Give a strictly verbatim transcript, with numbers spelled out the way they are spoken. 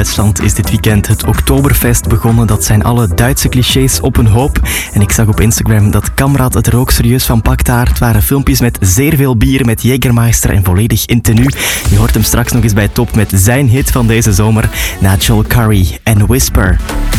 Duitsland is dit weekend het Oktoberfest begonnen. Dat zijn alle Duitse clichés op een hoop. En ik zag op Instagram dat Kamrad het er ook serieus van pakt daar. Het waren filmpjes met zeer veel bier, met Jägermeister en volledig in tenue. Je hoort hem straks nog eens bij Top met zijn hit van deze zomer, na Joel Curry en Whisper.